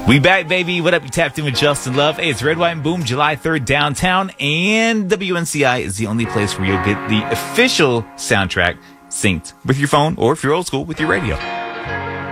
We back, baby. What up? You tapped in with Justin Love. Hey, it's Red, White, and Boom, July 3rd downtown. And WNCI is the only place where you'll get the official soundtrack synced with your phone, or if you're old school, with your radio.